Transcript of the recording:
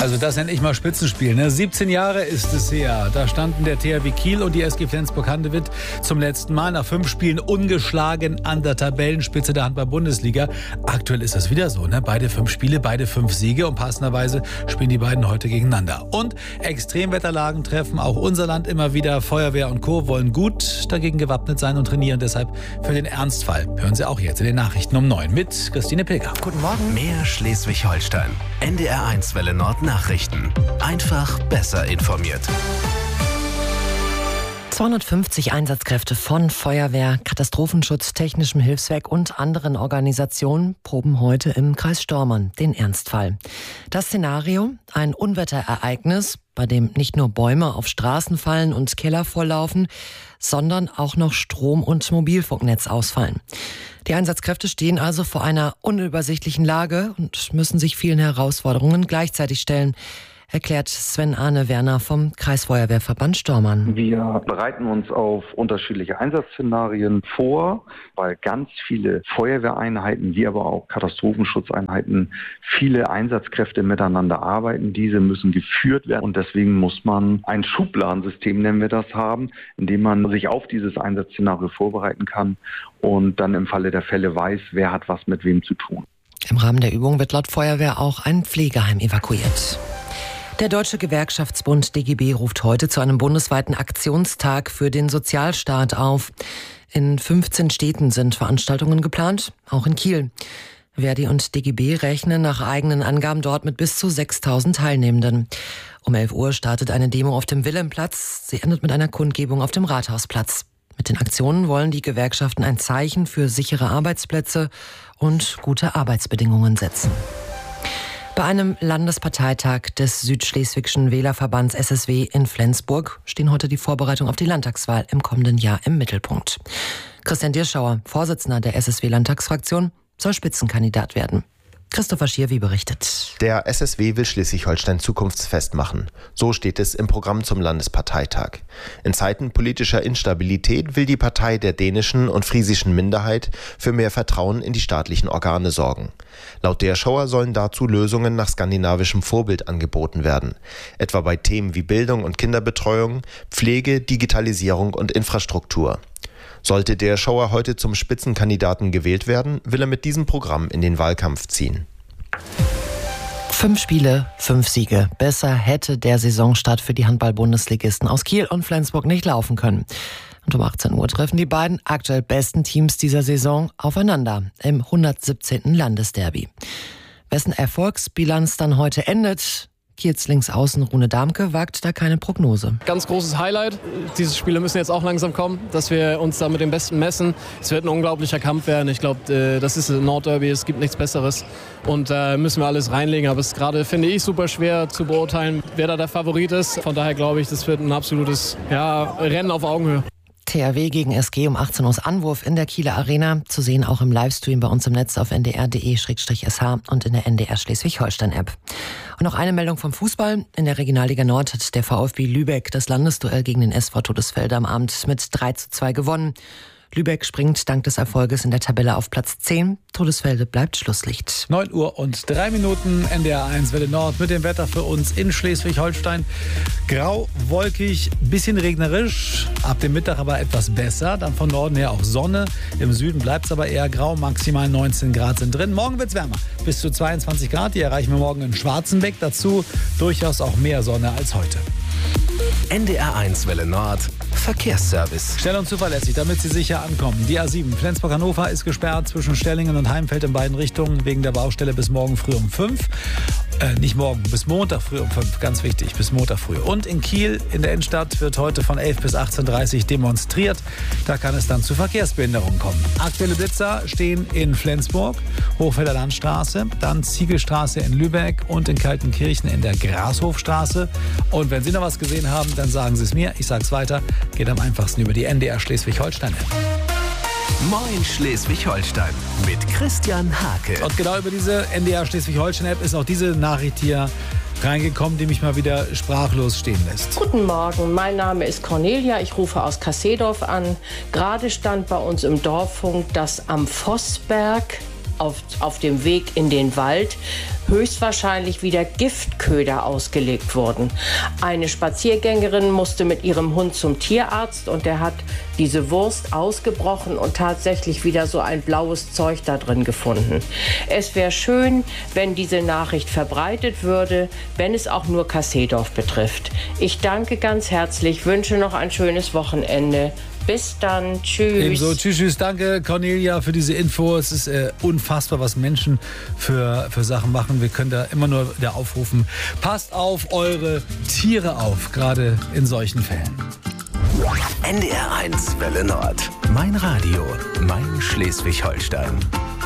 Also das nenne ich mal Spitzenspiel. Ne? 17 Jahre ist es her. Da standen der THW Kiel und die SG Flensburg-Handewitt zum letzten Mal nach 5 Spielen ungeschlagen an der Tabellenspitze der Handball-Bundesliga. Aktuell ist das wieder so. Ne? Beide 5 Spiele, beide 5 Siege und passenderweise spielen die beiden heute gegeneinander. Und Extremwetterlagen treffen auch unser Land immer wieder. Feuerwehr und Co. wollen gut dagegen gewappnet sein und trainieren deshalb für den Ernstfall. Hören Sie auch jetzt in den Nachrichten um 9 mit Christine Pilger. Guten Morgen. Mehr Schleswig-Holstein. NDR1 Welle Nord Nachrichten. Einfach besser informiert. 250 Einsatzkräfte von Feuerwehr, Katastrophenschutz, Technischem Hilfswerk und anderen Organisationen proben heute im Kreis Stormarn den Ernstfall. Das Szenario: ein Unwetterereignis, bei dem nicht nur Bäume auf Straßen fallen und Keller volllaufen, sondern auch noch Strom- und Mobilfunknetz ausfallen. Die Einsatzkräfte stehen also vor einer unübersichtlichen Lage und müssen sich vielen Herausforderungen gleichzeitig stellen, erklärt Sven-Arne Werner vom Kreisfeuerwehrverband Stormarn. Wir bereiten uns auf unterschiedliche Einsatzszenarien vor, weil ganz viele Feuerwehreinheiten, wie aber auch Katastrophenschutzeinheiten, viele Einsatzkräfte miteinander arbeiten. Diese müssen geführt werden und deswegen muss man ein Schubladensystem, nennen wir das, haben, in dem man sich auf dieses Einsatzszenario vorbereiten kann und dann im Falle der Fälle weiß, wer hat was mit wem zu tun. Im Rahmen der Übung wird laut Feuerwehr auch ein Pflegeheim evakuiert. Der Deutsche Gewerkschaftsbund DGB ruft heute zu einem bundesweiten Aktionstag für den Sozialstaat auf. In 15 Städten sind Veranstaltungen geplant, auch in Kiel. Verdi und DGB rechnen nach eigenen Angaben dort mit bis zu 6.000 Teilnehmenden. Um 11 Uhr startet eine Demo auf dem Wilhelmplatz. Sie endet mit einer Kundgebung auf dem Rathausplatz. Mit den Aktionen wollen die Gewerkschaften ein Zeichen für sichere Arbeitsplätze und gute Arbeitsbedingungen setzen. Bei einem Landesparteitag des Südschleswigschen Wählerverbands SSW in Flensburg stehen heute die Vorbereitungen auf die Landtagswahl im kommenden Jahr im Mittelpunkt. Christian Dirschauer, Vorsitzender der SSW-Landtagsfraktion, soll Spitzenkandidat werden. Christopher Schierwi berichtet. Der SSW will Schleswig-Holstein zukunftsfest machen. So steht es im Programm zum Landesparteitag. In Zeiten politischer Instabilität will die Partei der dänischen und friesischen Minderheit für mehr Vertrauen in die staatlichen Organe sorgen. Laut Dirschauer sollen dazu Lösungen nach skandinavischem Vorbild angeboten werden. Etwa bei Themen wie Bildung und Kinderbetreuung, Pflege, Digitalisierung und Infrastruktur. Sollte Dirschauer heute zum Spitzenkandidaten gewählt werden, will er mit diesem Programm in den Wahlkampf ziehen. 5 Spiele, 5 Siege. Besser hätte der Saisonstart für die Handball-Bundesligisten aus Kiel und Flensburg nicht laufen können. Und um 18 Uhr treffen die beiden aktuell besten Teams dieser Saison aufeinander im 117. Landesderby. Wessen Erfolgsbilanz dann heute endet, Kiels Linksaußen Rune Damke wagt da keine Prognose. Ganz großes Highlight. Diese Spiele müssen jetzt auch langsam kommen, dass wir uns da mit dem Besten messen. Es wird ein unglaublicher Kampf werden. Ich glaube, das ist ein Nordderby, es gibt nichts Besseres. Und da müssen wir alles reinlegen. Aber es ist gerade, finde ich, super schwer zu beurteilen, wer da der Favorit ist. Von daher glaube ich, das wird ein absolutes Rennen auf Augenhöhe. THW gegen SG um 18 Uhr Anwurf in der Kieler Arena. Zu sehen auch im Livestream bei uns im Netz auf ndr.de/sh und in der NDR Schleswig-Holstein-App. Und noch eine Meldung vom Fußball. In der Regionalliga Nord hat der VfB Lübeck das Landesduell gegen den SV Todesfelde am Abend mit 3:2 gewonnen. Lübeck springt dank des Erfolges in der Tabelle auf Platz 10. Todesfelde bleibt Schlusslicht. 9 Uhr und 3 Minuten, NDR1 Welle Nord mit dem Wetter für uns in Schleswig-Holstein. Grau, wolkig, bisschen regnerisch, ab dem Mittag aber etwas besser. Dann von Norden her auch Sonne. Im Süden bleibt es aber eher grau, maximal 19 Grad sind drin. Morgen wird es wärmer, bis zu 22 Grad. Die erreichen wir morgen in Schwarzenbeck. Dazu durchaus auch mehr Sonne als heute. NDR1 Welle Nord Verkehrsservice. Schnell und zuverlässig, damit Sie sicher ankommen. Die A7 Flensburg-Hannover ist gesperrt zwischen Stellingen und Heimfeld in beiden Richtungen wegen der Baustelle bis morgen früh um 5. Nicht morgen, bis Montag früh um 5, ganz wichtig, bis Montag früh. Und in Kiel, in der Innenstadt, wird heute von 11 bis 18:30 Uhr demonstriert. Da kann es dann zu Verkehrsbehinderungen kommen. Aktuelle Blitzer stehen in Flensburg, Hochfelder Landstraße, dann Ziegelstraße in Lübeck und in Kaltenkirchen in der Grashofstraße. Und wenn Sie noch was gesehen haben, dann sagen Sie es mir. Ich sage es weiter. Geht am einfachsten über die NDR Schleswig-Holstein-App. Moin Schleswig-Holstein mit Christian Hake. Und genau über diese NDR Schleswig-Holstein-App ist auch diese Nachricht hier reingekommen, die mich mal wieder sprachlos stehen lässt. Guten Morgen, mein Name ist Cornelia, ich rufe aus Kassedorf an. Gerade stand bei uns im Dorffunk, dass am Vossberg auf dem Weg in den Wald höchstwahrscheinlich wieder Giftköder ausgelegt wurden. Eine Spaziergängerin musste mit ihrem Hund zum Tierarzt und der hat diese Wurst ausgebrochen und tatsächlich wieder so ein blaues Zeug da drin gefunden. Es wäre schön, wenn diese Nachricht verbreitet würde, wenn es auch nur Kasseedorf betrifft. Ich danke ganz herzlich, wünsche noch ein schönes Wochenende. Bis dann, tschüss. Ebenso, tschüss. Danke, Cornelia, für diese Info. Es ist unfassbar, was Menschen für Sachen machen. Wir können da immer nur wieder aufrufen. Passt auf eure Tiere auf, gerade in solchen Fällen. NDR 1 Welle Nord. Mein Radio, mein Schleswig-Holstein.